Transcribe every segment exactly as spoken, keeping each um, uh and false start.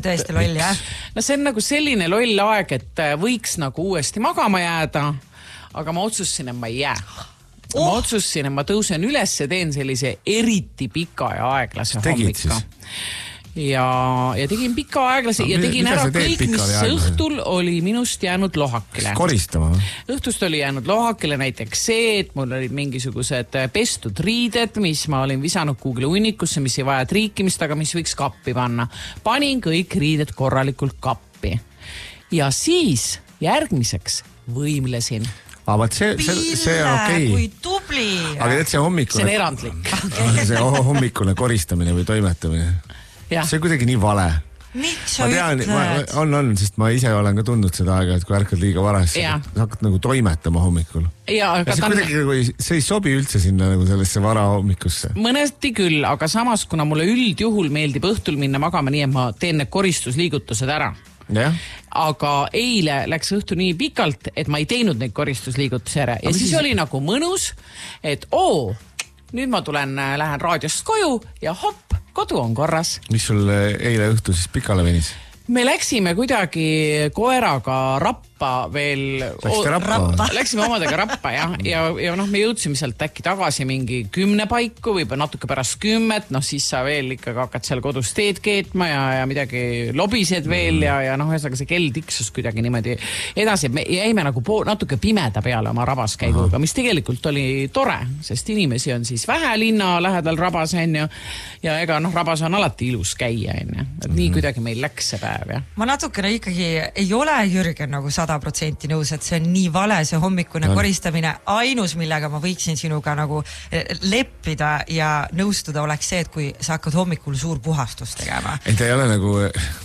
on tõesti loll, jah? No see on nagu selline loll aeg, et võiks nagu uuesti magama jääda, aga ma otsustasin, et ma ei jää. Oh. Ma otsustasin, et ma tõusen üles ja teen sellise eriti pika ja aeglase hommika. Ja, ja tegin pika aeglase no, ja tegin ära kõik, mis õhtul oli minust jäänud lohakile. Koristama? Õhtust oli jäänud lohakile näiteks see, et mul olid mingisugused pestud riided, mis ma olin visanud kuugile unnikusse, mis ei vaja triikimist, aga mis võiks kappi panna. Panin kõik riided korralikult kappi. Ja siis järgmiseks võimlesin. Aga see, see, see on okei. Kui tubli. Aga teed see hommikune... See on erandlik. See hommikune koristamine või toimetamine. Ja. See on kuidagi nii vale. Miks sa tean, ütled? On, on, sest ma ise olen ka tundnud seda aega, et kui ärkad liiga varas, sa hakkad nagu toimetama hommikul. Ja, aga see, kuidagi, on... see ei sobi üldse sinna nagu sellesse vara hommikusse. Mõnesti küll, aga samas, kuna mulle üldjuhul meeldib õhtul minna magama nii, et ma teen need koristusliigutused ära. Ja. Aga eile läks õhtu nii pikalt, et ma ei teinud neid koristusliigutusi ära. Ja aga siis, siis oli nagu mõnus, et oo, nüüd ma tulen, lähen raadiost koju ja hopp, kodu on korras. Mis sul eile õhtu siis pikale venis? Me läksime kuidagi koeraga rappa veel... Läksite rappa? rappa. Läksime omadega rappa, jah. Ja, ja noh, me jõudsime sealt äkki tagasi mingi kümne paiku või natuke pärast kümmet, noh siis sa veel ikkagi hakkad seal kodus teed keetma ja, ja midagi lobised veel ja, ja noh, ühesõnaga see kell tiksus kuidagi niimoodi edasi. Me jäime nagu pool, natuke pimeda peale oma rabaskäiguga, mis tegelikult oli tore, sest inimesi on siis vähe linna lähedal rabas, enne, ja ega noh, rabas on alati ilus käia, enne. Et nii kuidagi meil läks see päev. Ja. Ma natukene ikkagi ei ole Jürgen nagu sada protsenti nõus, et see on nii vale see hommikune no. koristamine. Ainus, millega ma võiksin sinuga nagu leppida ja nõustuda oleks see, et kui sa hakkad hommikul suur puhastus tegema. Ei, ta ei ole nagu,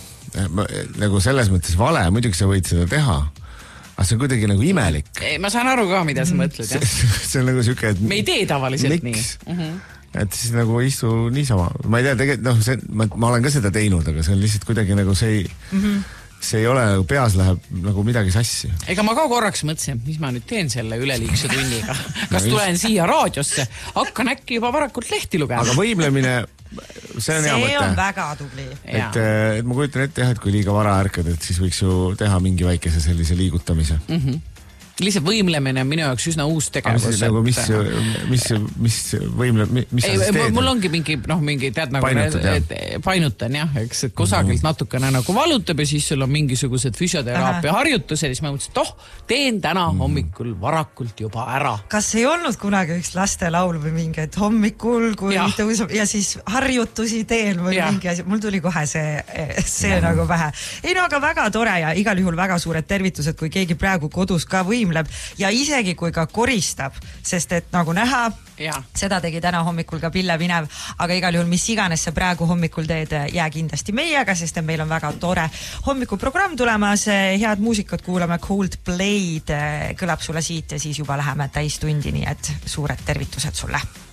nagu selles mõttes vale, muidugi sa võid seda teha. Aga see on kuidagi nagu imelik. Ei, ma saan aru ka, mida sa mõtled. See, see on nagu siuke, et... Me ei tee tavaliselt miks? Nii. Uh -huh. Et siis nagu istu niisama. Ma ei tea, tegelikult, noh, see, ma, ma olen ka seda teinud, aga see on lihtsalt kuidagi nagu see ei, mm -hmm. see ei ole nagu peas läheb nagu midagi sassi. Ega ma ka korraks mõtlesin, mis ma nüüd teen selle üleliigse tunniga. Kas no tulen siia raadiosse, hakkan äkki juba varakult lehti lugema. Aga võimlemine, see on see hea mõte. See on väga tubli. Et, et ma kujutan ette jah, et kui liiga vara ärkad, et siis võiks ju teha mingi väikese sellise liigutamise. Mhm. Mm lihtsalt võimlemine on minu jaoks üsna uus tegevus. Nagu mis, mis, mis võimle, mis ei, sa teed? Mul ongi mingi, noh, mingi, tead, nagu painutad, et, et, painutan, jah, eks, et kusagilt natukene nagu valutab ja siis sul on mingisugused füsioteraapia harjutused ja siis ma mõtlesin, et oh, teen täna hommikul varakult juba ära. Kas ei olnud kunagi üks lastelaul või mingi, et hommikul, kui ja. tõusab ja siis harjutusi teen või ja. mingi asi, mul tuli kohe see, see ja. nagu vähe. Ei no, aga väga tore ja igal juhul väga suured tervitused, kui keegi praegu kodus ka või ja isegi kui ka koristab, sest et nagu näha, ja. seda tegi täna hommikul ka Pille Pinev, aga igal juhul mis iganes sa praegu hommikul teed, jää kindlasti meiega, sest meil on väga tore hommikuprogramm tulemas, head muusikat kuulame, Coldplay'd kõlab sulle siit ja siis juba läheme täistundi, nii et suured tervitused sulle.